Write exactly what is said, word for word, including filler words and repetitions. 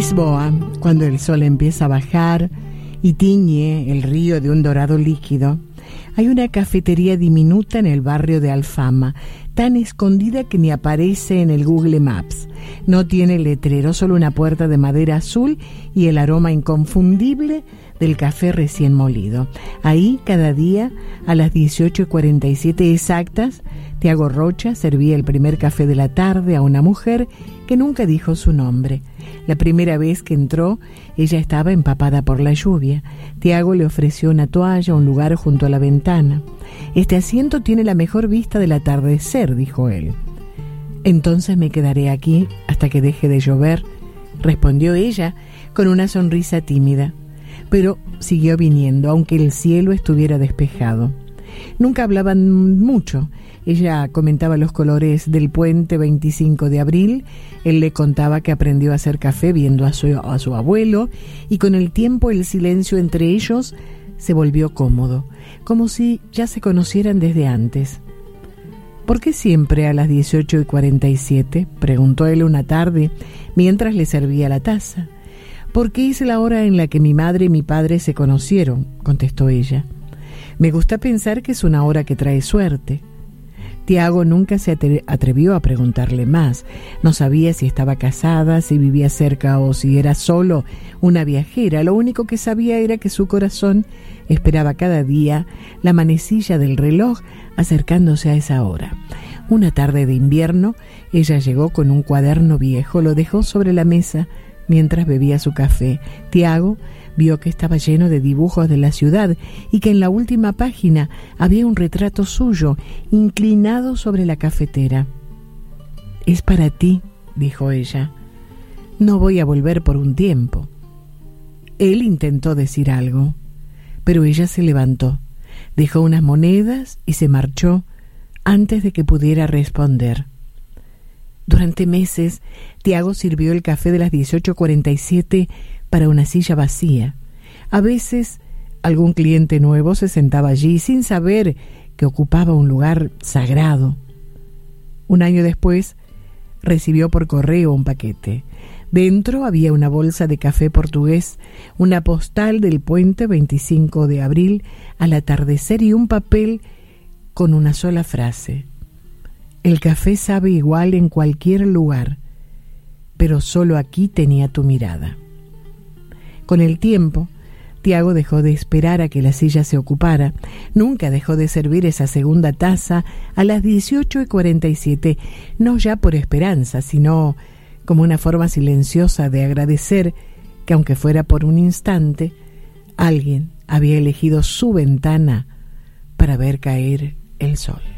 Lisboa, cuando el sol empieza a bajar y tiñe el río de un dorado líquido, hay una cafetería diminuta en el barrio de Alfama, tan escondida que ni aparece en el Google Maps. No tiene letrero, solo una puerta de madera azul y el aroma inconfundible del café recién molido. Ahí, cada día, a las dieciocho y cuarenta y siete exactas, Tiago Rocha servía el primer café de la tarde a una mujer que nunca dijo su nombre. La primera vez que entró, ella estaba empapada por la lluvia. Tiago le ofreció una toalla, un lugar junto a la ventana. «Este asiento tiene la mejor vista del atardecer», dijo él. «Entonces me quedaré aquí hasta que deje de llover», respondió ella con una sonrisa tímida. Pero siguió viniendo, aunque el cielo estuviera despejado. Nunca hablaban mucho. Ella comentaba los colores del puente veinticinco de abril, él le contaba que aprendió a hacer café viendo a su, a su abuelo, y con el tiempo el silencio entre ellos se volvió cómodo, como si ya se conocieran desde antes. «¿Por qué siempre a las dieciocho y cuarenta y siete?» preguntó él una tarde mientras le servía la taza. «Porque es la hora en la que mi madre y mi padre se conocieron», contestó ella. «Me gusta pensar que es una hora que trae suerte». Tiago nunca se atrevió a preguntarle más. No sabía si estaba casada, si vivía cerca o si era solo una viajera. Lo único que sabía era que su corazón esperaba cada día la manecilla del reloj acercándose a esa hora. Una tarde de invierno, ella llegó con un cuaderno viejo, lo dejó sobre la mesa mientras bebía su café. Tiago vio que estaba lleno de dibujos de la ciudad y que en la última página había un retrato suyo inclinado sobre la cafetera. «Es para ti», dijo ella. «No voy a volver por un tiempo». Él intentó decir algo, pero ella se levantó, dejó unas monedas y se marchó antes de que pudiera responder. Durante meses, Tiago sirvió el café de las dieciocho cuarenta y siete para una silla vacía. A veces, algún cliente nuevo se sentaba allí sin saber que ocupaba un lugar sagrado. Un año después, recibió por correo un paquete. Dentro había una bolsa de café portugués, una postal del puente veinticinco de abril al atardecer y un papel con una sola frase: «El café sabe igual en cualquier lugar, pero solo aquí tenía tu mirada». Con el tiempo, Tiago dejó de esperar a que la silla se ocupara. Nunca dejó de servir esa segunda taza a las dieciocho y cuarenta y siete, no ya por esperanza, sino como una forma silenciosa de agradecer que, aunque fuera por un instante, alguien había elegido su ventana para ver caer el sol.